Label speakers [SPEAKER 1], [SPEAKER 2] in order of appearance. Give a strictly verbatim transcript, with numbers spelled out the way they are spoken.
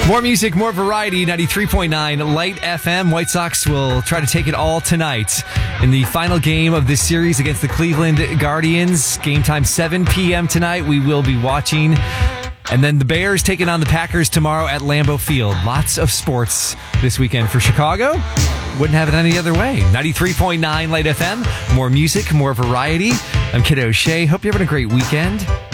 [SPEAKER 1] More music, more variety, ninety-three point nine Light F M. White Sox will try to take it all tonight in the final game of this series against the Cleveland Guardians. Game time seven p.m. tonight. We will be watching. And then the Bears taking on the Packers tomorrow at Lambeau Field. Lots of sports this weekend for Chicago. Wouldn't have it any other way. ninety-three point nine Light F M. More music, more variety. I'm Kid O'Shea. Hope you're having a great weekend.